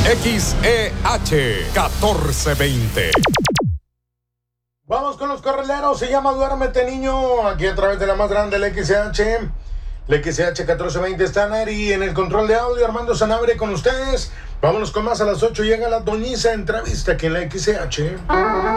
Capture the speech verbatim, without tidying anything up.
X E H catorce veinte. Vamos con los correleros, se llama Duérmete Niño, aquí a través de la más grande, la X E H. La X E H catorce veinte está Neri en el control de audio, Armando Sanabria con ustedes. Vámonos con más a las ocho, llega la Doñiza entrevista aquí en la X E H.